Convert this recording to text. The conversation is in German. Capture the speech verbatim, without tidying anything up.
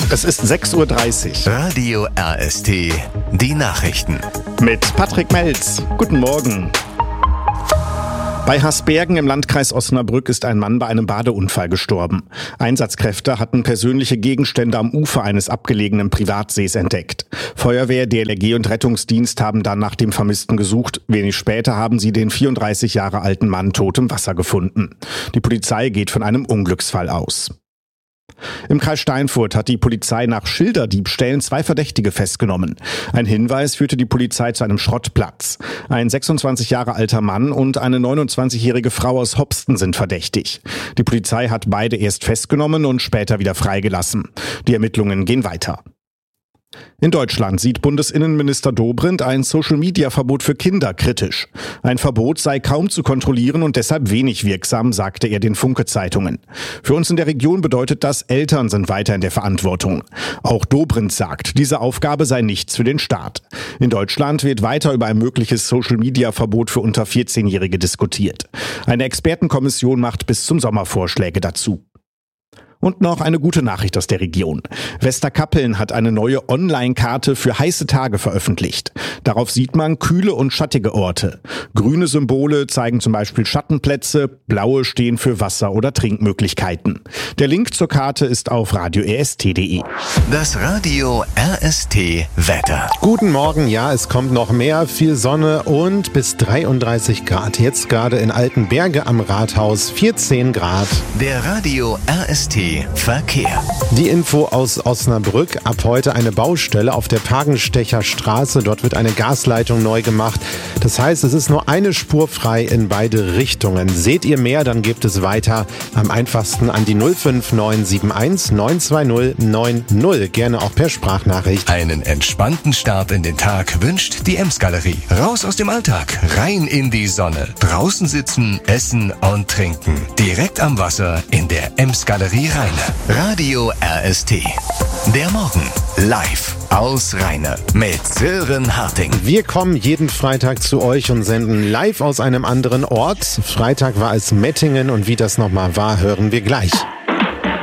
Es ist sechs Uhr dreißig. Radio R S T, die Nachrichten. Mit Patrick Melz. Guten Morgen. Bei Hasbergen im Landkreis Osnabrück ist ein Mann bei einem Badeunfall gestorben. Einsatzkräfte hatten persönliche Gegenstände am Ufer eines abgelegenen Privatsees entdeckt. Feuerwehr, D L R G und Rettungsdienst haben dann nach dem Vermissten gesucht. Wenig später haben sie den vierunddreißig Jahre alten Mann tot im Wasser gefunden. Die Polizei geht von einem Unglücksfall aus. Im Kreis Steinfurt hat die Polizei nach Schilderdiebstählen zwei Verdächtige festgenommen. Ein Hinweis führte die Polizei zu einem Schrottplatz. Ein sechsundzwanzig Jahre alter Mann und eine neunundzwanzigjährige Frau aus Hopsten sind verdächtig. Die Polizei hat beide erst festgenommen und später wieder freigelassen. Die Ermittlungen gehen weiter. In Deutschland sieht Bundesinnenminister Dobrindt ein Social-Media-Verbot für Kinder kritisch. Ein Verbot sei kaum zu kontrollieren und deshalb wenig wirksam, sagte er den Funke-Zeitungen. Für uns in der Region bedeutet das, Eltern sind weiter in der Verantwortung. Auch Dobrindt sagt, diese Aufgabe sei nichts für den Staat. In Deutschland wird weiter über ein mögliches Social-Media-Verbot für unter vierzehnjährige diskutiert. Eine Expertenkommission macht bis zum Sommer Vorschläge dazu. Und noch eine gute Nachricht aus der Region. Westerkappeln hat eine neue Online-Karte für heiße Tage veröffentlicht. Darauf sieht man kühle und schattige Orte. Grüne Symbole zeigen zum Beispiel Schattenplätze, blaue stehen für Wasser- oder Trinkmöglichkeiten. Der Link zur Karte ist auf radio r s t punkt d e. Das Radio R S T Wetter. Guten Morgen, ja, es kommt noch mehr, viel Sonne und bis dreiunddreißig Grad. Jetzt gerade in Altenberge am Rathaus vierzehn Grad. Der Radio R S T Verkehr. Die Info aus Osnabrück. Ab heute eine Baustelle auf der Pagenstecher Straße. Dort wird eine Gasleitung neu gemacht. Das heißt, es ist nur eine Spur frei in beide Richtungen. Seht ihr mehr, dann gebt es weiter. Am einfachsten an die null fünf neun sieben eins neun zwei null neun null. Gerne auch per Sprachnachricht. Einen entspannten Start in den Tag wünscht die Ems-Galerie. Raus aus dem Alltag, rein in die Sonne. Draußen sitzen, essen und trinken. Direkt am Wasser in der Ems-Galerie Rheine. Radio R S T. Der Morgen live aus Rheine mit Sören Harting. Wir kommen jeden Freitag zu euch und senden live aus einem anderen Ort. Freitag war es Mettingen und wie das nochmal war, hören wir gleich.